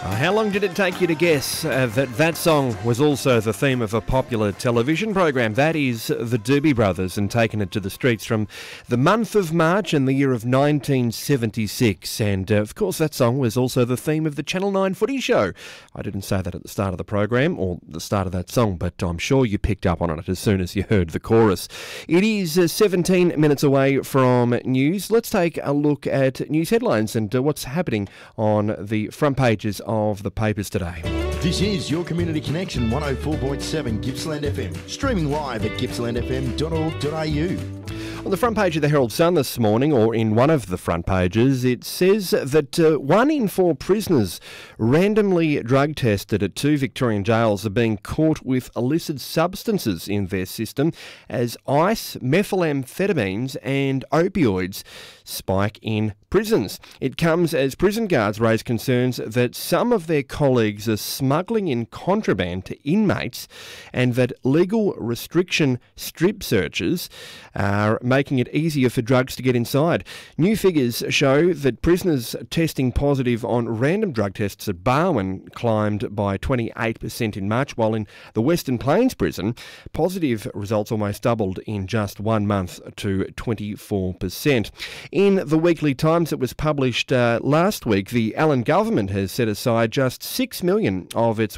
How long did it take you to guess that song was also the theme of a popular television program? That is the Doobie Brothers, and Taking It to the Streets from the month of March in the year of 1976. And of course that song was also the theme of the Channel 9 footy show. I didn't say that at the start of the program or the start of that song, but I'm sure you picked up on it as soon as you heard the chorus. It is 17 minutes away from news. Let's take a look at news headlines and what's happening on the front pages of the papers today. This is your Community Connection 104.7 Gippsland FM, streaming live at gippslandfm.org.au. On the front page of the Herald Sun this morning, or in one of the front pages, it says that 1 in 4 prisoners randomly drug tested at 2 Victorian jails are being caught with illicit substances in their system as ice, methamphetamines and opioids spike in prisons. It comes as prison guards raise concerns that some of their colleagues are smuggling in contraband to inmates and that legal restriction strip searches are making it easier for drugs to get inside. New figures show that prisoners testing positive on random drug tests at Barwon climbed by 28% in March, while in the Western Plains prison, positive results almost doubled in just 1 month to 24%. In the Weekly Times that was published last week, the Allen government has set aside just $6 million of its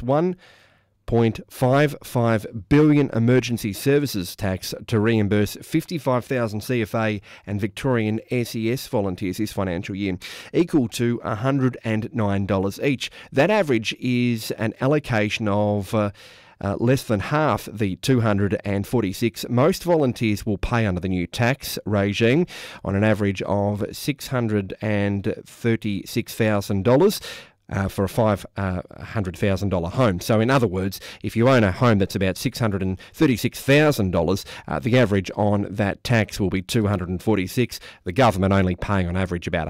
$1.55 billion emergency services tax to reimburse 55,000 CFA and Victorian SES volunteers this financial year, equal to $109 each. That average is an allocation of less than half the $246 most volunteers will pay under the new tax regime, on an average of $636,000. For a $500,000 home. So in other words, if you own a home that's about $636,000, the average on that tax will be $246. The government only paying on average about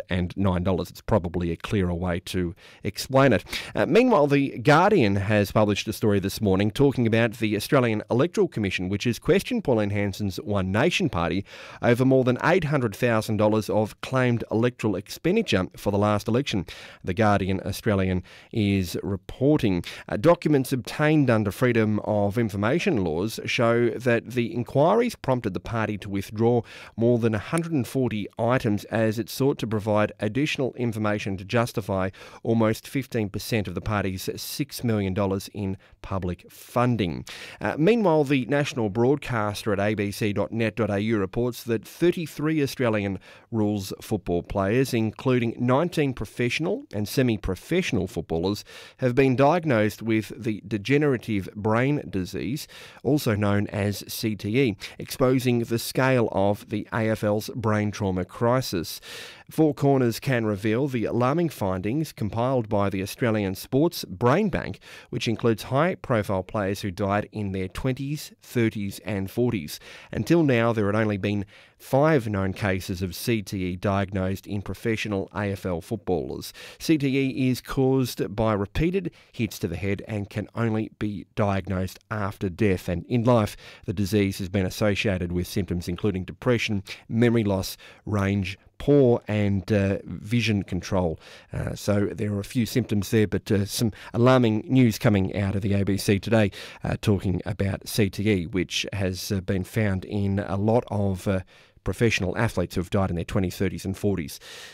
$109. It's probably a clearer way to explain it. Meanwhile, The Guardian has published a story this morning talking about the Australian Electoral Commission, which has questioned Pauline Hanson's One Nation Party over more than $800,000 of claimed electoral expenditure for the last election. The Guardian Australian is reporting. Documents obtained under Freedom of Information laws show that the inquiries prompted the party to withdraw more than 140 items as it sought to provide additional information to justify almost 15% of the party's $6 million in public funding. Meanwhile, the national broadcaster at abc.net.au reports that 33 Australian rules football players, including 19 professional and semi-professional footballers, have been diagnosed with the degenerative brain disease, also known as CTE, exposing the scale of the AFL's brain trauma crisis. Four Corners can reveal the alarming findings compiled by the Australian Sports Brain Bank, which includes high-profile players who died in their 20s, 30s and 40s. Until now, there had only been 5 known cases of CTE diagnosed in professional AFL footballers. CTE is caused by repeated hits to the head and can only be diagnosed after death. And in life, the disease has been associated with symptoms including depression, memory loss, range, poor and vision control. So there are a few symptoms there, but some alarming news coming out of the ABC today talking about CTE, which has been found in a lot of professional athletes who have died in their 20s, 30s and 40s.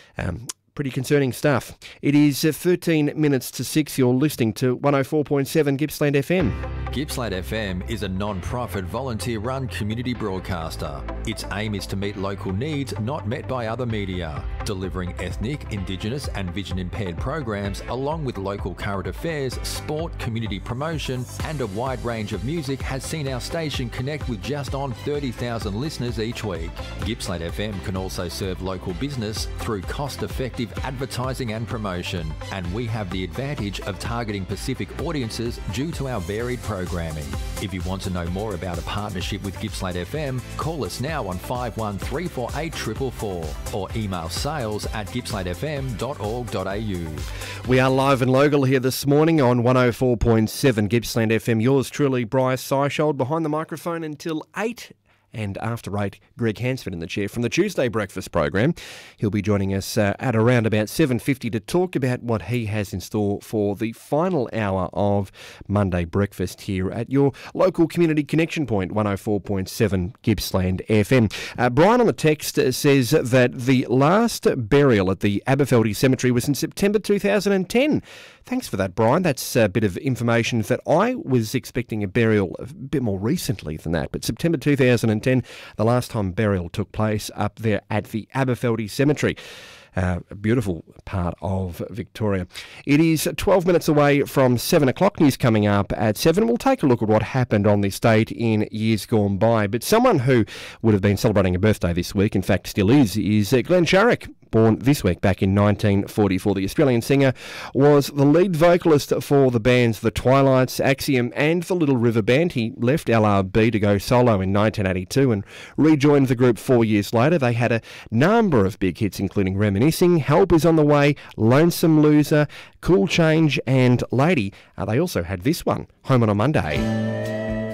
Pretty concerning stuff. It is 13 minutes to 6. You're listening to 104.7 Gippsland FM. Gippsland FM is a non-profit, volunteer-run community broadcaster. Its aim is to meet local needs not met by other media, delivering ethnic, Indigenous and vision-impaired programs along with local current affairs, sport, community promotion and a wide range of music has seen our station connect with just on 30,000 listeners each week. Gippsland FM can also serve local business through cost-effective advertising and promotion, and we have the advantage of targeting Pacific audiences due to our varied programming. If you want to know more about a partnership with Gippsland FM, call us now on 51348 444 or email sales@gippslandfm.org.au. We are live and local here this morning on 104.7 Gippsland FM. Yours truly, Bryce Syshold, behind the microphone until 8 And after 8, Greg Hansford in the chair from the Tuesday Breakfast program. He'll be joining us at around about 7:50 to talk about what he has in store for the final hour of Monday Breakfast here at your local community connection point, 104.7 Gippsland FM. Brian on the text says that the last burial at the Aberfeldy Cemetery was in September 2010. Thanks for that, Brian. That's a bit of information that I was expecting a burial a bit more recently than that. But September 2010, the last time burial took place up there at the Aberfeldy Cemetery. A beautiful part of Victoria. It is 12 minutes away from 7 o'clock. News coming up at 7. We'll take a look at what happened on the estate in years gone by. But someone who would have been celebrating a birthday this week, in fact still is Glenn Sharrock. Born this week back in 1944. The Australian singer was the lead vocalist for the bands The Twilights, Axiom and the Little River Band. He left LRB to go solo in 1982 and rejoined the group 4 years later. They had a number of big hits, including Reminiscing, Help Is On The Way, Lonesome Loser, Cool Change and Lady. They also had this one, Home on a Monday.